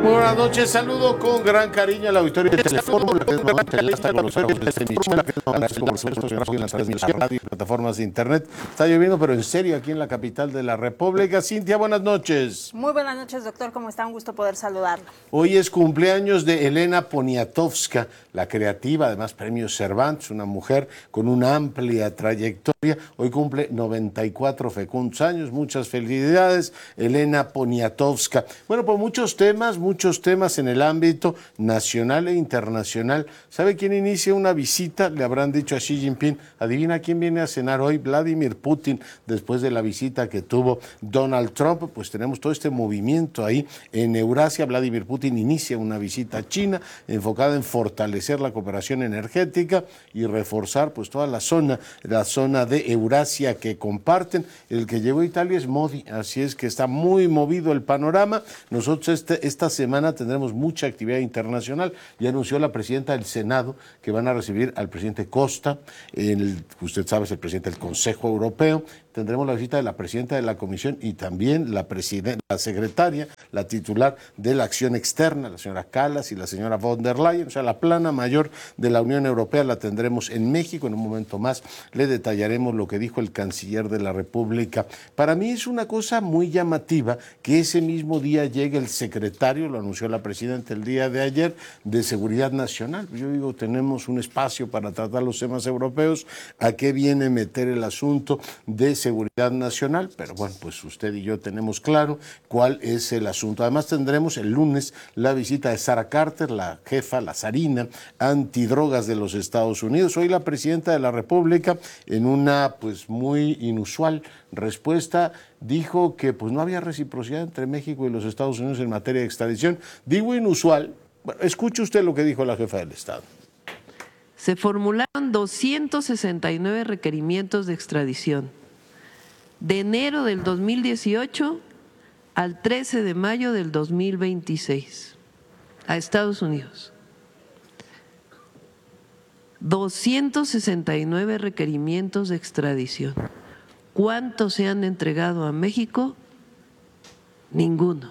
Muy buenas noches, saludo con gran cariño a la auditoría de Telefórmula, plataformas de internet. Está lloviendo, pero en serio, aquí en la capital de la República. Cintia, buenas noches. Muy buenas noches, doctor, ¿cómo está? Un gusto poder saludarlo. Hoy es cumpleaños de Elena Poniatowska, la creativa, además premio Cervantes, una mujer con una amplia trayectoria. Hoy cumple 94 fecundos años. Muchas felicidades, Elena Poniatowska. Bueno, pues muchos temas en el ámbito nacional e internacional. ¿Sabe quién inicia una visita? Le habrán dicho a Xi Jinping. Adivina quién viene a cenar hoy, Vladimir Putin, después de la visita que tuvo Donald Trump. Pues tenemos todo este movimiento ahí en Eurasia. Vladimir Putin inicia una visita a China enfocada en fortalecer la cooperación energética y reforzar pues toda la zona de Eurasia que comparten. El que llegó a Italia es Modi, así es que está muy movido el panorama. Nosotros esta semana tendremos mucha actividad internacional. Ya anunció la presidenta del Senado que van a recibir al presidente Costa, usted sabe, es el presidente del Consejo Europeo. Tendremos la visita de la presidenta de la Comisión y también la secretaria, la titular de la Acción Externa, la señora Kallas y la señora von der Leyen. O sea, la plana mayor de la Unión Europea la tendremos en México. En un momento más le detallaremos lo que dijo el canciller de la República. Para mí es una cosa muy llamativa que ese mismo día llegue el secretario, lo anunció la presidenta el día de ayer, de Seguridad Nacional. Yo digo, tenemos un espacio para tratar los temas europeos. ¿A qué viene meter el asunto de seguridad nacional? Pero bueno, pues usted y yo tenemos claro cuál es el asunto. Además tendremos el lunes la visita de Sarah Carter, la jefa, la zarina antidrogas de los Estados Unidos. Hoy la presidenta de la República, en una pues muy inusual respuesta, dijo que pues no había reciprocidad entre México y los Estados Unidos en materia de extradición. Digo inusual, bueno, escuche usted lo que dijo la jefa del Estado. Se formularon 269 requerimientos de extradición de enero del 2018 al 13 de mayo del 2026 a Estados Unidos. 269 requerimientos de extradición. ¿Cuántos se han entregado a México? Ninguno.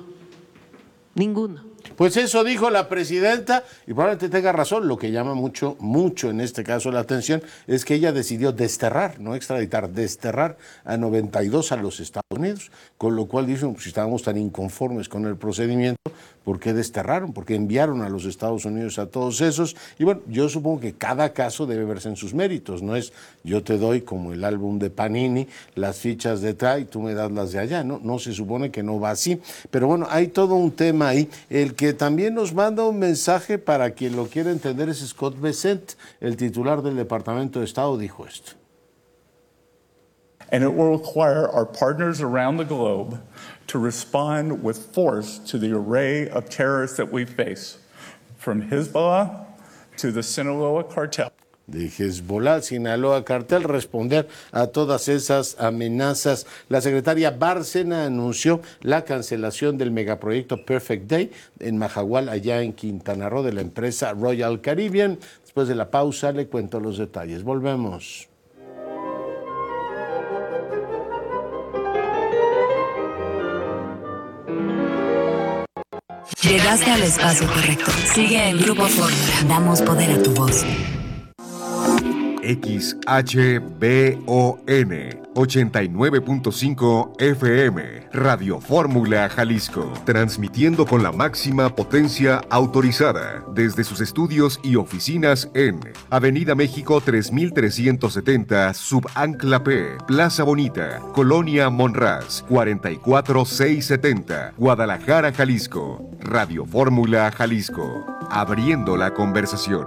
Pues eso dijo la presidenta y probablemente tenga razón. Lo que llama mucho en este caso la atención es que ella decidió desterrar, no extraditar, desterrar a 92 a los Estados Unidos, con lo cual dicen, pues, si estábamos tan inconformes con el procedimiento, ¿por qué desterraron? ¿Por qué enviaron a los Estados Unidos a todos esos? Y bueno, yo supongo que cada caso debe verse en sus méritos, no es yo te doy como el álbum de Panini, las fichas de acá y tú me das las de allá, no se supone que no va así, pero bueno, hay todo un tema ahí. El que también nos manda un mensaje, para quien lo quiera entender, es Scott Bessent, el titular del Departamento de Estado, dijo esto. And it will require our partners around the globe to respond with force to the array of terrorists that we face, from Hezbollah to the Sinaloa cartel. De Hezbollah, Sinaloa cartel, responder a todas esas amenazas. La secretaria Bárcena anunció la cancelación del megaproyecto Perfect Day en Majahual, allá en Quintana Roo, de la empresa Royal Caribbean. Después de la pausa le cuento los detalles. Volvemos. Llegaste al espacio correcto. Sigue el Grupo Fórmula. Damos poder a tu voz. XHBON 89.5 FM, Radio Fórmula Jalisco, transmitiendo con la máxima potencia autorizada desde sus estudios y oficinas en Avenida México 3370, Subancla P, Plaza Bonita, Colonia Monraz, 44670, Guadalajara, Jalisco. Radio Fórmula Jalisco, abriendo la conversación.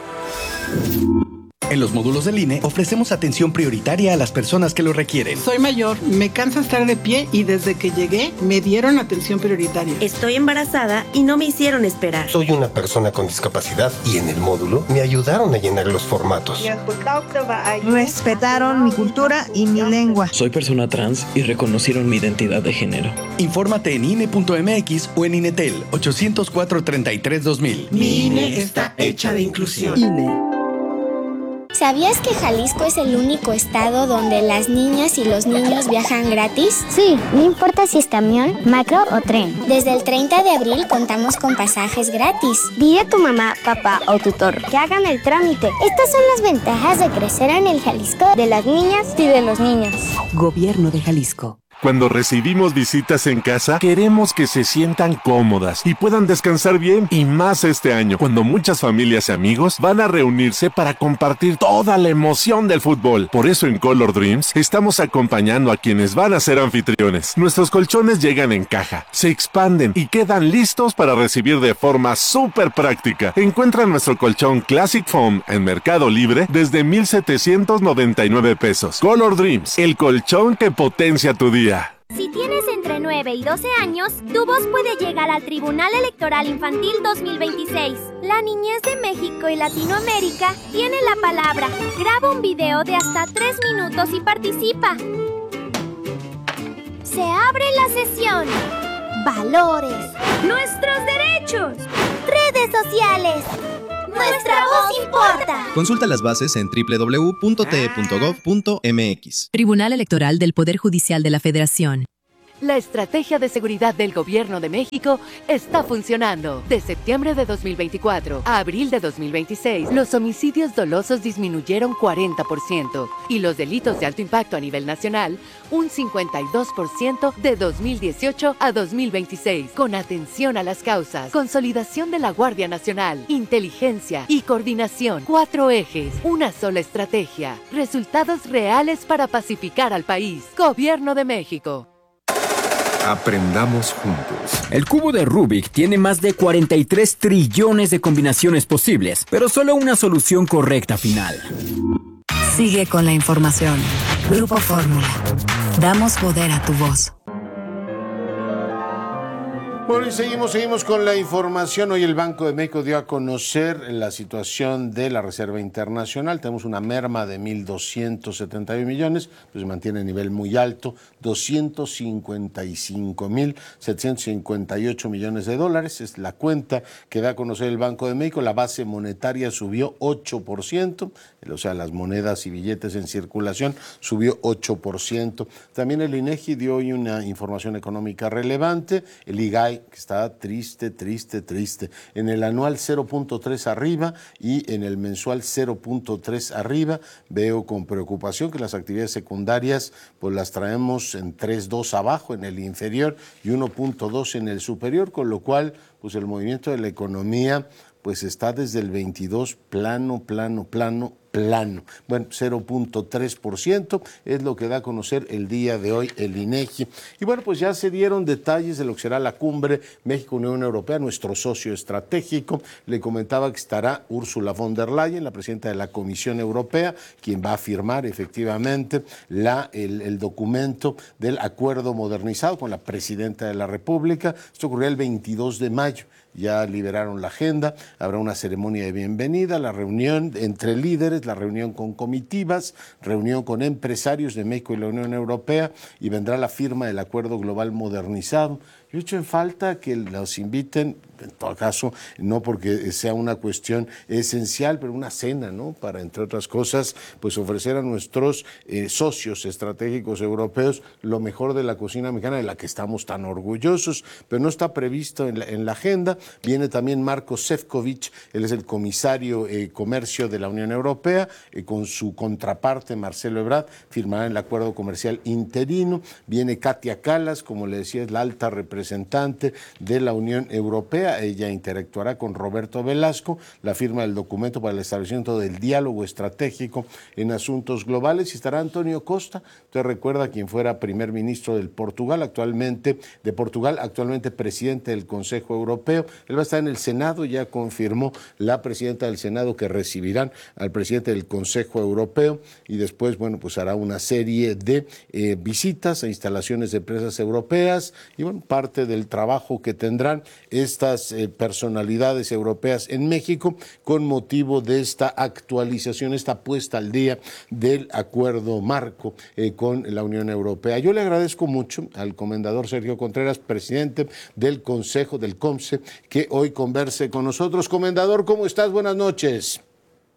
En los módulos del INE ofrecemos atención prioritaria a las personas que lo requieren. Soy mayor, me cansa estar de pie y desde que llegué me dieron atención prioritaria. Estoy embarazada y no me hicieron esperar. Soy una persona con discapacidad y en el módulo me ayudaron a llenar los formatos. Respetaron mi cultura y mi lengua. Soy persona trans y reconocieron mi identidad de género. Infórmate en INE.mx o en INETEL 804-33-2000. Mi INE está hecha de inclusión. INE. ¿Sabías que Jalisco es el único estado donde las niñas y los niños viajan gratis? Sí, no importa si es camión, macro o tren. Desde el 30 de abril contamos con pasajes gratis. Dile a tu mamá, papá o tutor que hagan el trámite. Estas son las ventajas de crecer en el Jalisco de las niñas y de los niños. Gobierno de Jalisco. Cuando recibimos visitas en casa, queremos que se sientan cómodas y puedan descansar bien, y más este año, cuando muchas familias y amigos van a reunirse para compartir toda la emoción del fútbol. Por eso en Color Dreams estamos acompañando a quienes van a ser anfitriones. Nuestros colchones llegan en caja, se expanden y quedan listos para recibir de forma súper práctica. Encuentra nuestro colchón Classic Foam en Mercado Libre desde 1,799 pesos. Color Dreams, el colchón que potencia tu día. Si tienes entre 9 y 12 años, tu voz puede llegar al Tribunal Electoral Infantil 2026. La niñez de México y Latinoamérica tiene la palabra. Graba un video de hasta 3 minutos y participa. Se abre la sesión. Valores. Nuestros derechos. Redes sociales. Nuestra voz importa. Consulta las bases en www.te.gov.mx. Tribunal Electoral del Poder Judicial de la Federación. La estrategia de seguridad del Gobierno de México está funcionando. De septiembre de 2024 a abril de 2026, los homicidios dolosos disminuyeron 40% y los delitos de alto impacto a nivel nacional un 52% de 2018 a 2026. Con atención a las causas, consolidación de la Guardia Nacional, inteligencia y coordinación. 4 ejes, una sola estrategia. Resultados reales para pacificar al país. Gobierno de México. Aprendamos juntos. El cubo de Rubik tiene más de 43 trillones de combinaciones posibles, pero solo una solución correcta final. Sigue con la información. Grupo Fórmula. Damos poder a tu voz. Bueno, y seguimos con la información. Hoy el Banco de México dio a conocer la situación de la Reserva Internacional. Tenemos una merma de 1,271 millones, pues se mantiene a nivel muy alto, 255,758 millones de dólares. Es la cuenta que da a conocer el Banco de México. La base monetaria subió 8%, o sea, las monedas y billetes en circulación subió 8%. También el INEGI dio hoy una información económica relevante. El IGAI, que está triste. En el anual 0.3 arriba y en el mensual 0.3 arriba. Veo con preocupación que las actividades secundarias pues las traemos en 3.2 abajo en el inferior y 1.2 en el superior, con lo cual pues el movimiento de la economía pues está desde el 22 plano. Bueno, 0.3% es lo que da a conocer el día de hoy el INEGI. Y bueno, pues ya se dieron detalles de lo que será la cumbre México-Unión Europea, nuestro socio estratégico. Le comentaba que estará Ursula von der Leyen, la presidenta de la Comisión Europea, quien va a firmar efectivamente el documento del acuerdo modernizado con la presidenta de la República. Esto ocurrió el 22 de mayo. Ya liberaron la agenda, habrá una ceremonia de bienvenida, la reunión entre líderes, la reunión con comitivas, reunión con empresarios de México y la Unión Europea, y vendrá la firma del Acuerdo Global Modernizado. Yo he hecho en falta que los inviten, en todo caso, no porque sea una cuestión esencial, pero una cena, ¿no? Para, entre otras cosas, pues ofrecer a nuestros socios estratégicos europeos lo mejor de la cocina mexicana, de la que estamos tan orgullosos, pero no está previsto en la agenda. Viene también Marko Šefčovič, él es el comisario Comercio de la Unión Europea, con su contraparte Marcelo Ebrard, firmarán el acuerdo comercial interino. Viene Katia Kallas, como le decía, es la alta representante de la Unión Europea. Ella interactuará con Roberto Velasco, la firma del documento para el establecimiento del diálogo estratégico en asuntos globales, y estará Antonio Costa. Usted recuerda quien fuera primer ministro de Portugal, actualmente presidente del Consejo Europeo. Él va a estar en el Senado, ya confirmó la presidenta del Senado que recibirán al presidente del Consejo Europeo, y después, bueno, pues hará una serie de visitas a instalaciones de empresas europeas y, bueno, parte del trabajo que tendrán estas personalidades europeas en México con motivo de esta actualización, esta puesta al día del acuerdo marco con la Unión Europea. Yo le agradezco mucho al comendador Sergio Contreras, presidente del Consejo del COMCE, que hoy converse con nosotros. Comendador, ¿cómo estás? Buenas noches.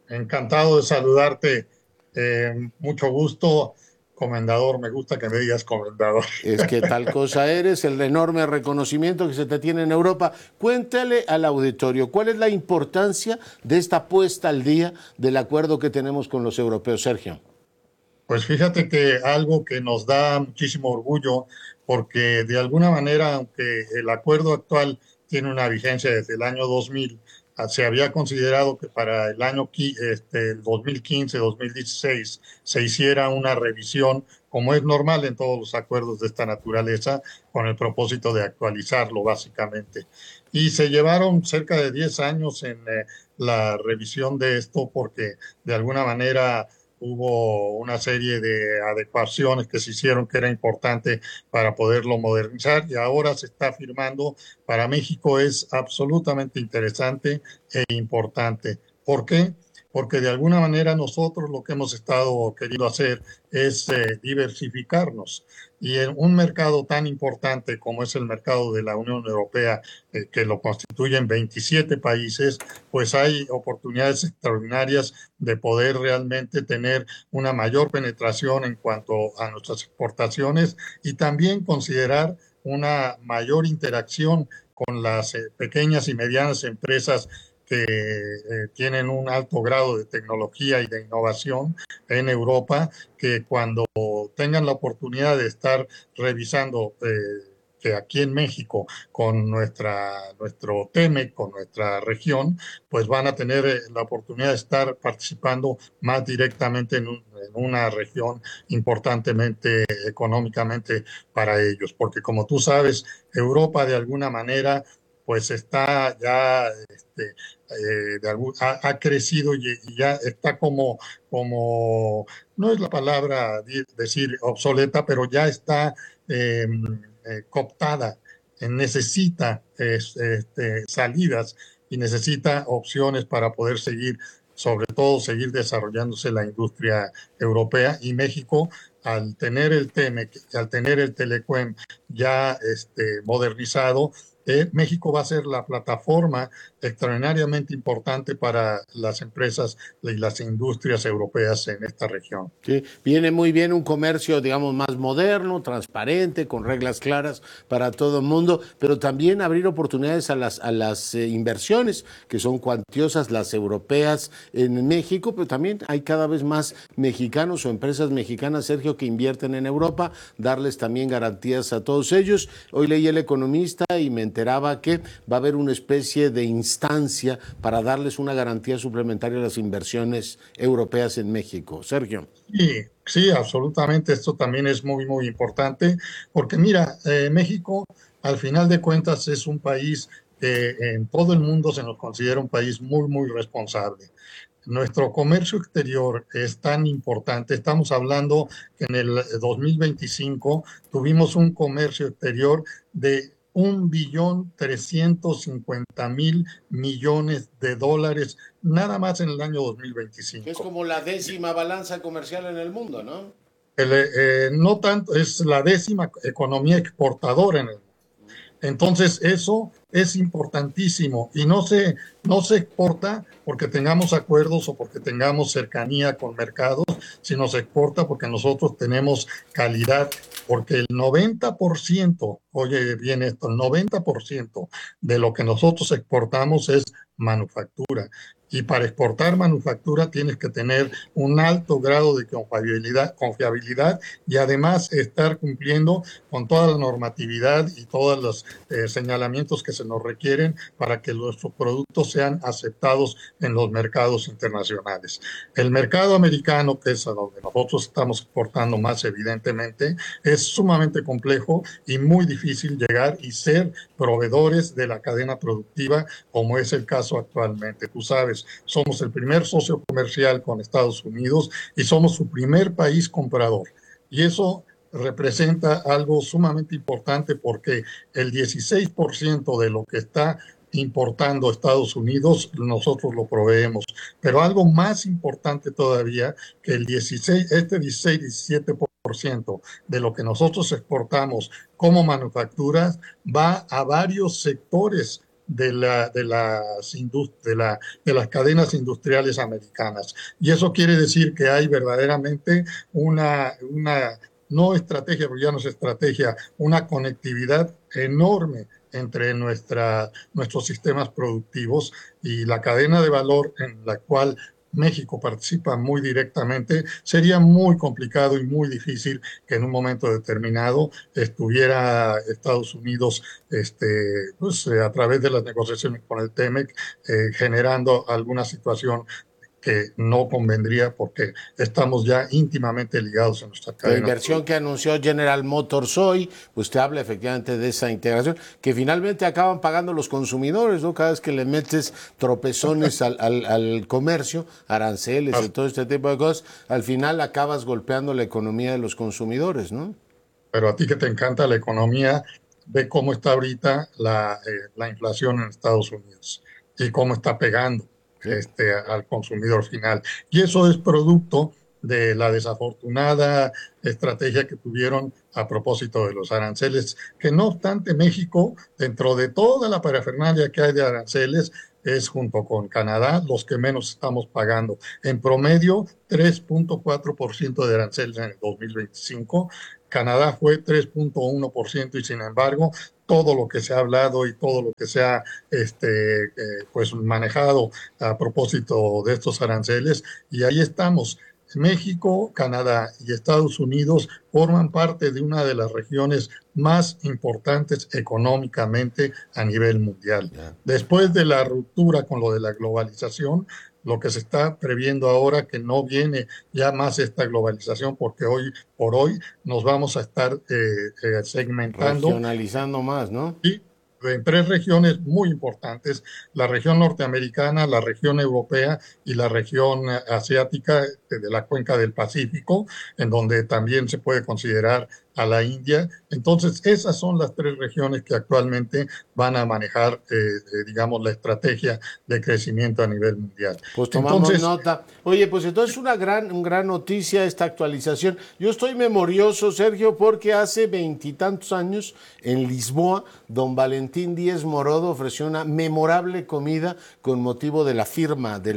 Encantado de saludarte. Mucho gusto, comendador. Me gusta que me digas comendador. Es que tal cosa eres, el enorme reconocimiento que se te tiene en Europa. Cuéntale al auditorio, ¿cuál es la importancia de esta puesta al día del acuerdo que tenemos con los europeos, Sergio? Pues fíjate que algo que nos da muchísimo orgullo, porque de alguna manera, aunque el acuerdo actual tiene una vigencia desde el año 2000, se había considerado que para el año 2015-2016 se hiciera una revisión, como es normal en todos los acuerdos de esta naturaleza, con el propósito de actualizarlo básicamente. Y se llevaron cerca de 10 años en la revisión de esto porque de alguna manera hubo una serie de adecuaciones que se hicieron que era importante para poderlo modernizar y ahora se está firmando. Para México es absolutamente interesante e importante. ¿Por qué? Porque de alguna manera nosotros lo que hemos estado queriendo hacer es diversificarnos. Y en un mercado tan importante como es el mercado de la Unión Europea, que lo constituyen 27 países, pues hay oportunidades extraordinarias de poder realmente tener una mayor penetración en cuanto a nuestras exportaciones y también considerar una mayor interacción con las pequeñas y medianas empresas que tienen un alto grado de tecnología y de innovación en Europa, que cuando tengan la oportunidad de estar revisando que aquí en México con nuestro TEMEC, con nuestra región, pues van a tener la oportunidad de estar participando más directamente en una región importantemente económicamente para ellos. Porque como tú sabes, Europa de alguna manera pues está ya, ha crecido y ya está como, no es la palabra decir obsoleta, pero ya está cooptada, necesita salidas y necesita opciones para poder seguir, sobre todo seguir desarrollándose la industria europea. Y México, al tener el TEMEC, al tener el Telecuem ya modernizado, México va a ser la plataforma extraordinariamente importante para las empresas y las industrias europeas en esta región. Sí, viene muy bien un comercio, digamos, más moderno, transparente, con reglas claras para todo el mundo, pero también abrir oportunidades a las inversiones, que son cuantiosas, las europeas en México, pero también hay cada vez más mexicanos o empresas mexicanas, Sergio, que invierten en Europa, darles también garantías a todos ellos. Hoy leí El Economista y me enteraba que va a haber una especie de instancia para darles una garantía suplementaria a las inversiones europeas en México. Sergio. Sí, absolutamente. Esto también es muy, muy importante porque mira, México al final de cuentas es un país que en todo el mundo se nos considera un país muy, muy responsable. Nuestro comercio exterior es tan importante. Estamos hablando que en el 2025 tuvimos un comercio exterior de $1.350.000.000.000 nada más en el año 2025. Es como la 10ª balanza comercial en el mundo, ¿no? No tanto, es la 10ª economía exportadora en el mundo. Entonces eso es importantísimo y no se exporta porque tengamos acuerdos o porque tengamos cercanía con mercados, sino se exporta porque nosotros tenemos calidad, porque el 90%, oye bien esto, el 90% de lo que nosotros exportamos es manufactura. Y para exportar manufactura tienes que tener un alto grado de confiabilidad y además estar cumpliendo con toda la normatividad y todos los señalamientos que se nos requieren para que nuestros productos sean aceptados en los mercados internacionales. El mercado americano, que es a donde nosotros estamos exportando más evidentemente, es sumamente complejo y muy difícil llegar y ser proveedores de la cadena productiva, como es el caso actualmente. Tú sabes, somos el primer socio comercial con Estados Unidos y somos su primer país comprador. Y eso representa algo sumamente importante porque el 16% de lo que está importando Estados Unidos, nosotros lo proveemos. Pero algo más importante todavía, que el 17% de lo que nosotros exportamos como manufacturas va a varios sectores de las cadenas industriales americanas. Y eso quiere decir que hay verdaderamente una no estrategia, porque ya no es estrategia, una conectividad enorme entre nuestros sistemas productivos y la cadena de valor en la cual México participa muy directamente. Sería muy complicado y muy difícil que en un momento determinado estuviera Estados Unidos a través de las negociaciones con el TEMEC generando alguna situación que no convendría porque estamos ya íntimamente ligados en nuestra cadena. La inversión que anunció General Motors hoy, pues te habla efectivamente de esa integración, que finalmente acaban pagando los consumidores, ¿no? Cada vez que le metes tropezones al comercio, aranceles y todo este tipo de cosas, al final acabas golpeando la economía de los consumidores, ¿no? Pero a ti que te encanta la economía, ve cómo está ahorita la inflación en Estados Unidos y cómo está pegando al consumidor final. Y eso es producto de la desafortunada estrategia que tuvieron a propósito de los aranceles, que no obstante México, dentro de toda la parafernalia que hay de aranceles, es junto con Canadá los que menos estamos pagando. En promedio, 3.4% de aranceles en el 2025. Canadá fue 3.1% y sin embargo todo lo que se ha hablado y todo lo que se ha pues manejado a propósito de estos aranceles, y ahí estamos. México, Canadá y Estados Unidos forman parte de una de las regiones más importantes económicamente a nivel mundial. Después de la ruptura con lo de la globalización, lo que se está previendo ahora que no viene ya más esta globalización, porque hoy por hoy nos vamos a estar segmentando. Regionalizando más, ¿no? Sí, en 3 regiones muy importantes: la región norteamericana, la región europea y la región asiática de la cuenca del Pacífico, en donde también se puede considerar a la India. Entonces, esas son las 3 regiones que actualmente van a manejar, digamos, la estrategia de crecimiento a nivel mundial. Pues tomamos nota. Oye, pues entonces una gran noticia esta actualización. Yo estoy memorioso, Sergio, porque hace 20 y tantos años en Lisboa, don Valentín Díez Morodo ofreció una memorable comida con motivo de la firma del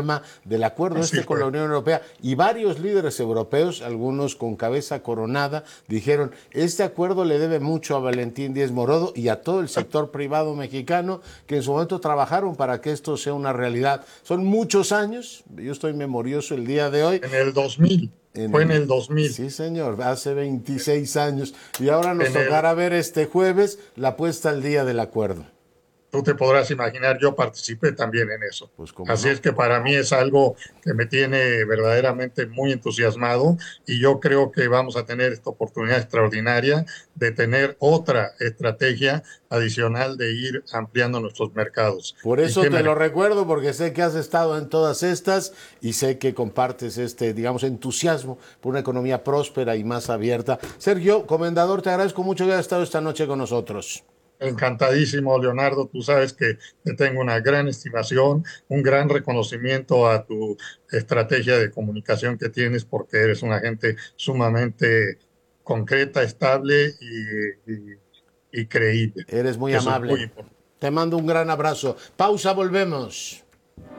acuerdo con la Unión Europea, y varios líderes europeos, algunos con cabeza coronada, dijeron, este acuerdo le debe mucho a Valentín Díez Morodo y a todo el sector privado mexicano que en su momento trabajaron para que esto sea una realidad. Son muchos años, yo estoy memorioso el día de hoy. En el 2000. Fue en el 2000. Sí, señor, hace 26 años. Y ahora nos tocará ver este jueves la puesta al día del acuerdo. Tú te podrás imaginar, yo participé también en eso. Pues así es que para mí es algo que me tiene verdaderamente muy entusiasmado, y yo creo que vamos a tener esta oportunidad extraordinaria de tener otra estrategia adicional de ir ampliando nuestros mercados. Por eso te lo recuerdo, porque sé que has estado en todas estas y sé que compartes digamos, entusiasmo por una economía próspera y más abierta. Sergio, comendador, te agradezco mucho que hayas estado esta noche con nosotros. Encantadísimo, Leonardo. Tú sabes que te tengo una gran estimación, un gran reconocimiento a tu estrategia de comunicación que tienes, porque eres una gente sumamente concreta, estable y creíble. Eres muy amable. Te mando un gran abrazo. Pausa, volvemos.